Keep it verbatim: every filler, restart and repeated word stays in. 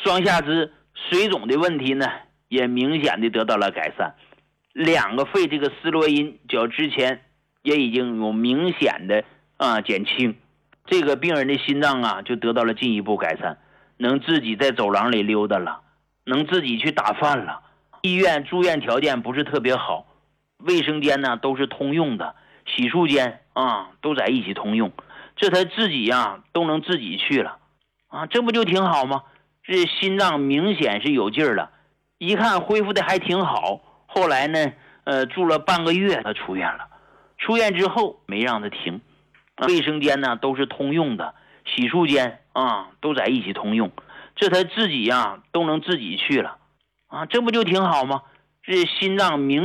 双下肢水肿的问题呢也明显的得到了改善。两个肺这个斯洛因较之前也已经有明显的啊减轻，这个病人的心脏啊就得到了进一步改善，能自己在走廊里溜达了，能自己去打饭了。医院住院条件不是特别好，卫生间呢都是通用的，洗漱间啊都在一起通用，这他自己呀都能自己去了啊，这不就挺好吗？这心脏明显是有劲儿了，一看恢复的还挺好。后来呢，呃，住了半个月，他出院了。出院之后没让他停，啊、卫生间呢都是通用的，洗漱间啊都在一起通用，这他自己呀都能自己去了啊，这不就挺好吗？这心脏明